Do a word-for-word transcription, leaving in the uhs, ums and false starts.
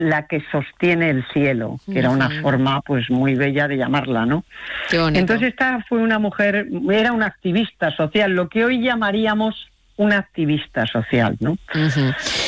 la que sostiene el cielo, que uh-huh. era una forma pues muy bella de llamarla, ¿no? Qué bonito. Entonces esta fue una mujer, era una activista social, lo que hoy llamaríamos una activista social, ¿no? Uh-huh.